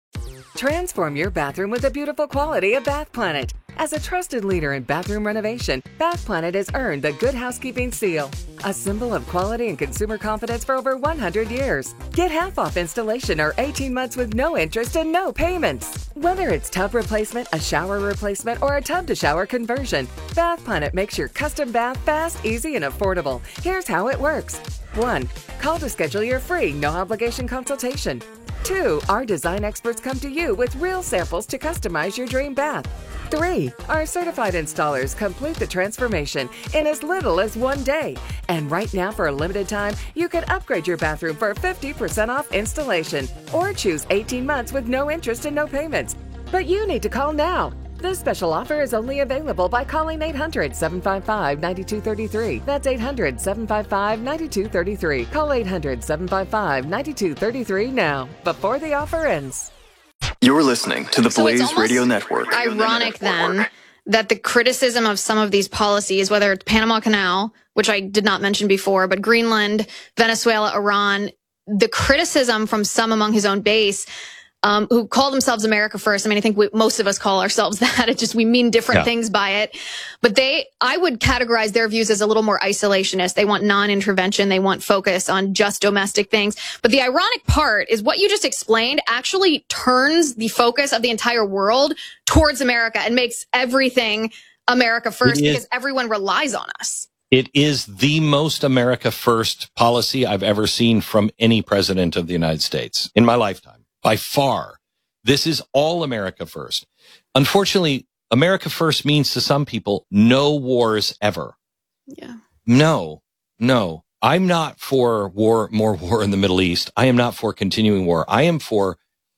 Transform your bathroom with the beautiful quality of Bath Planet. As a trusted leader in bathroom renovation, Bath Planet has earned the Good Housekeeping Seal, a symbol of quality and consumer confidence for over one hundred years. Get half off installation or eighteen months with no interest and no payments. Whether it's tub replacement, a shower replacement, or a tub-to-shower conversion, Bath Planet makes your custom bath fast, easy, and affordable. Here's how it works. one. Call to schedule your free, no-obligation consultation. two. Our design experts come to you with real samples to customize your dream bath. three. Our certified installers complete the transformation in as little as one day. And right now, for a limited time, you can upgrade your bathroom for fifty percent off installation or choose eighteen months with no interest and no payments. But you need to call now. This special offer is only available by calling eight hundred, seven five five, nine two three three. That's eight hundred, seven five five, nine two three three. Call eight hundred, seven five five, nine two three three now, before the offer ends. You're listening to the So it's Blaze almost Radio Network. Ironic then that the criticism of some of these policies, whether it's Panama Canal, which I did not mention before, but Greenland, Venezuela, Iran, the criticism from some among his own base, um, who call themselves America First. I mean, I think we, most of us call ourselves that. It just, we mean different Yeah. things by it. But they, I would categorize their views as a little more isolationist. They want non-intervention. They want focus on just domestic things. But the ironic part is what you just explained actually turns the focus of the entire world towards America and makes everything America First It is- because everyone relies on us. It is the most America First policy I've ever seen from any president of the United States in my lifetime. By far, this is all America First. Unfortunately, America First means to some people no wars ever. Yeah. No, no. I'm not for war, more war in the Middle East. I am not for continuing war. I am for,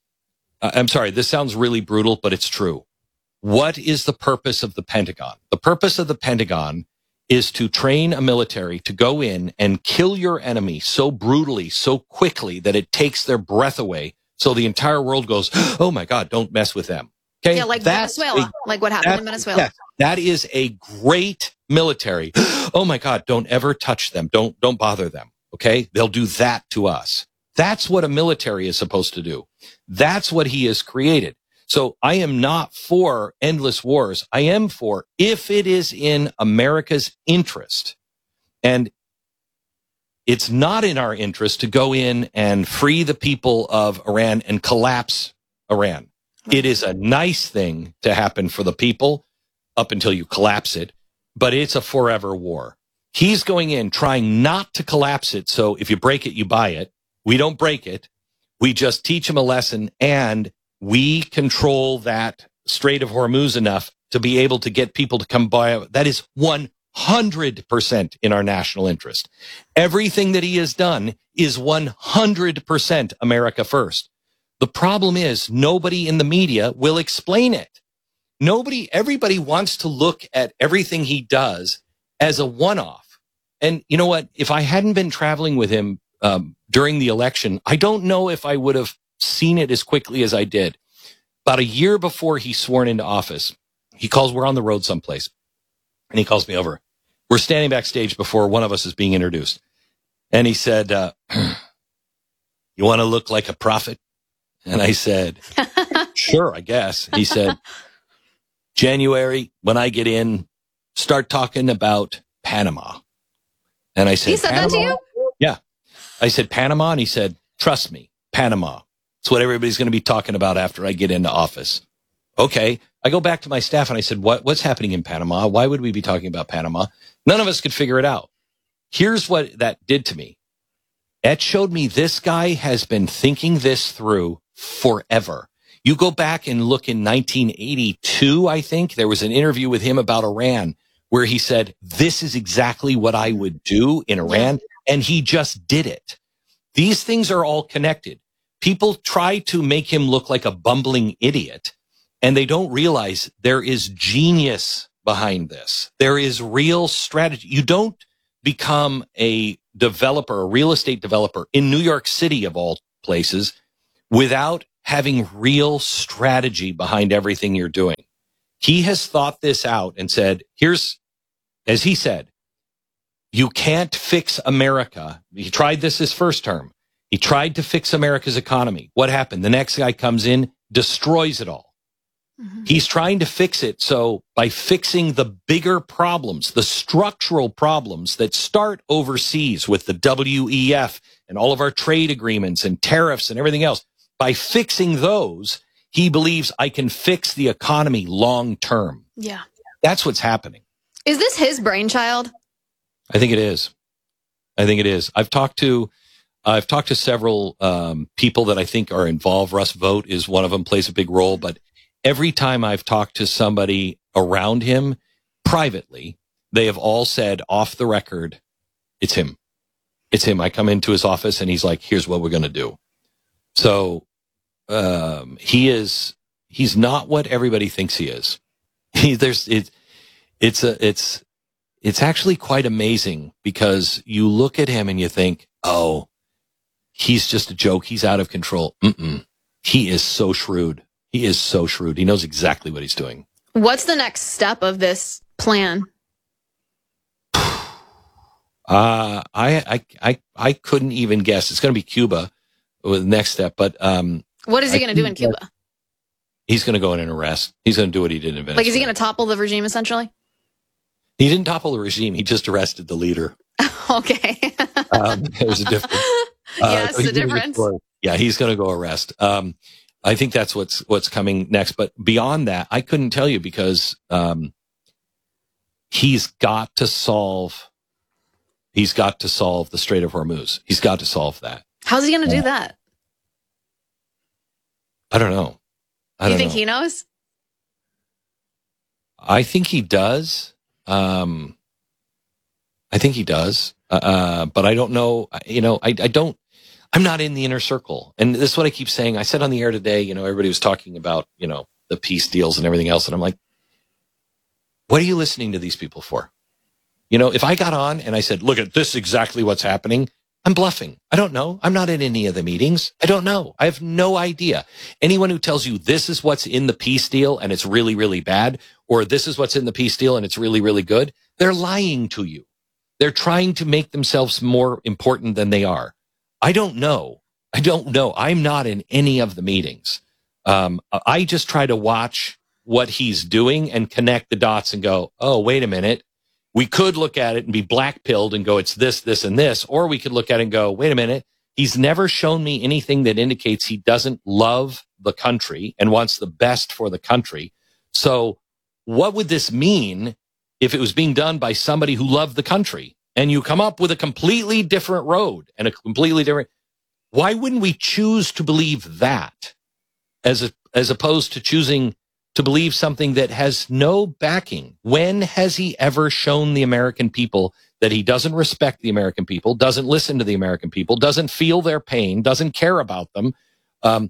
uh, I'm sorry, this sounds really brutal, but it's true. What is the purpose of the Pentagon? The purpose of the Pentagon is to train a military to go in and kill your enemy so brutally, so quickly that it takes their breath away. So the entire world goes, oh my God, don't mess with them. Okay. Yeah, like That's Venezuela, a- like what happened that- in Venezuela. yes, that is a great military. Oh my God, don't ever touch them. Don't, don't bother them. Okay. They'll do that to us. That's what a military is supposed to do. That's what he has created. So I am not for endless wars. I am for if it is in America's interest, and it's not in our interest to go in and free the people of Iran and collapse Iran. It is a nice thing to happen for the people up until you collapse it, but it's a forever war. He's going in trying not to collapse it. So if you break it, you buy it. We don't break it. We just teach him a lesson, and we control that Strait of Hormuz enough to be able to get people to come by. That is one hundred percent in our national interest. Everything that he has done is one hundred percent America First. The problem is nobody in the media will explain it. Nobody, everybody wants to look at everything he does as a one-off. And you know what? If I hadn't been traveling with him um, during the election, I don't know if I would have seen it as quickly as I did. About a year before he's sworn into office, he calls, we're on the road someplace, and he calls me over. We're standing backstage before one of us is being introduced. And he said, uh, you want to look like a prophet? And I said, sure, I guess. He said, January, when I get in, start talking about Panama. And I said, He said Panama? that to you? Yeah. I said, Panama? And he said, trust me, Panama. It's what everybody's going to be talking about after I get into office. Okay. I go back to my staff and I said, what, what's happening in Panama? Why would we be talking about Panama? None of us could figure it out. Here's what that did to me. It showed me this guy has been thinking this through forever. You go back and look in nineteen eighty-two, I think, there was an interview with him about Iran where he said, this is exactly what I would do in Iran. And he just did it. These things are all connected. People try to make him look like a bumbling idiot, and they don't realize there is genius behind this. There is real strategy. You don't become a developer, a real estate developer in New York City of all places without having real strategy behind everything you're doing. He has thought this out and said, here's, as he said, you can't fix America. He tried this his first term. He tried to fix America's economy. What happened? The next guy comes in, destroys it all. Mm-hmm. He's trying to fix it. So by fixing the bigger problems, the structural problems that start overseas with the W E F and all of our trade agreements and tariffs and everything else, by fixing those, he believes I can fix the economy long term. Yeah. That's what's happening. Is this his brainchild? I think it is. I think it is. I've talked to, I've talked to several um, people that I think are involved. Russ Vogt is one of them, plays a big role. But every time I've talked to somebody around him privately, they have all said off the record, it's him. It's him. I come into his office and he's like, here's what we're going to do. So um, he is, he's not what everybody thinks he is. He, there's, it, it's a, it's, it's actually quite amazing because you look at him and you think, oh, he's just a joke. He's out of control. Mm-mm. He is so shrewd. He is so shrewd. He knows exactly what he's doing. What's the next step of this plan? Uh, I, I, I, I couldn't even guess. It's going to be Cuba with the next step, but, um, what is he going to do in Cuba? He's going to go in and arrest. He's going to do what he did in Venezuela. Like, is he going to topple the regime essentially? He didn't topple the regime. He just arrested the leader. Okay. um, there's a difference. Uh, yes, so the difference. Yeah, he's going to go arrest. Um, I think that's what's, what's coming next. But beyond that, I couldn't tell you because, um, he's got to solve, he's got to solve the Strait of Hormuz. He's got to solve that. How's he going to uh, do that? I don't know. I you don't think know. he knows? I think he does. Um, I think he does. Uh, but I don't know. You know, I, I don't, I'm not in the inner circle. And this is what I keep saying. I said on the air today, you know, everybody was talking about, you know, the peace deals and everything else. And I'm like, what are you listening to these people for? You know, if I got on and I said, look at this, exactly what's happening, I'm bluffing. I don't know. I'm not in any of the meetings. I don't know. I have no idea. Anyone who tells you this is what's in the peace deal and it's really, really bad, or this is what's in the peace deal and it's really, really good, they're lying to you. They're trying to make themselves more important than they are. I don't know. I don't know. I'm not in any of the meetings. Um, I just try to watch what he's doing and connect the dots and go, oh, wait a minute. We could look at it and be black-pilled and go, it's this, this, and this. Or we could look at it and go, wait a minute. He's never shown me anything that indicates he doesn't love the country and wants the best for the country. So what would this mean if it was being done by somebody who loved the country? And you come up with a completely different road and a completely different... Why wouldn't we choose to believe that as a, as opposed to choosing to believe something that has no backing? When has he ever shown the American people that he doesn't respect the American people, doesn't listen to the American people, doesn't feel their pain, doesn't care about them, um,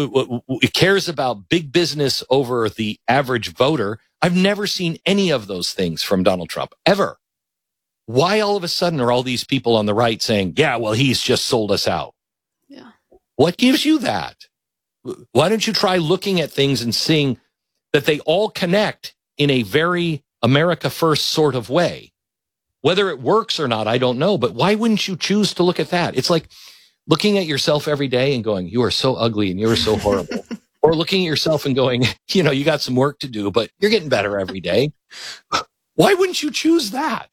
cares about big business over the average voter? I've never seen any of those things from Donald Trump, ever. Why all of a sudden are all these people on the right saying, yeah, well, he's just sold us out? Yeah. What gives you that? Why don't you try looking at things and seeing that they all connect in a very America first sort of way? Whether it works or not, I don't know. But why wouldn't you choose to look at that? It's like looking at yourself every day and going, you are so ugly and you are so horrible. Or looking at yourself and going, you know, you got some work to do, but you're getting better every day. Why wouldn't you choose that?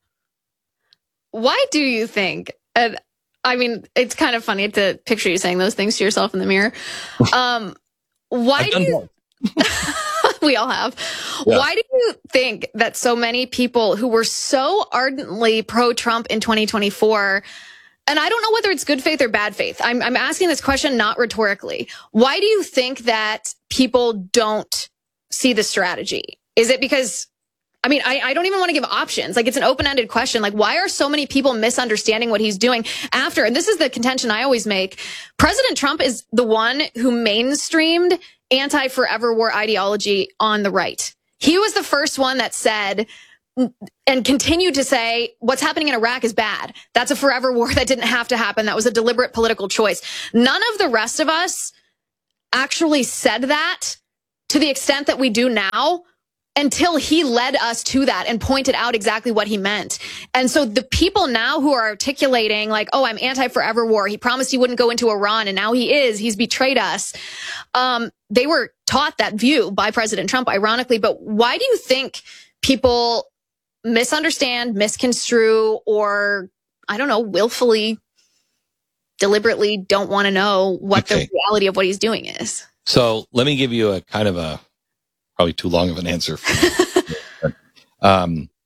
Why do you think, and I mean, it's kind of funny to picture you saying those things to yourself in the mirror. Um, why do you... we all have. Yeah. Why do you think that so many people who were so ardently pro-Trump in twenty twenty-four, and I don't know whether it's good faith or bad faith, I'm, I'm asking this question not rhetorically. Why do you think that people don't see the strategy? Is it because, I mean, I, I don't even want to give options. Like, it's an open-ended question. Like, why are so many people misunderstanding what he's doing after? And this is the contention I always make. President Trump is the one who mainstreamed anti-forever war ideology on the right. He was the first one that said and continued to say what's happening in Iraq is bad. That's a forever war that didn't have to happen. That was a deliberate political choice. None of the rest of us actually said that to the extent that we do now until he led us to that and pointed out exactly what he meant. And so the people now who are articulating like, oh, I'm anti-forever war. He promised he wouldn't go into Iran and now he is. He's betrayed us. Um, they were taught that view by President Trump, ironically. But why do you think people misunderstand, misconstrue, or, I don't know, willfully, deliberately don't want to know what okay. the reality of what he's doing is? So let me give you a kind of a, probably too long of an answer. For um,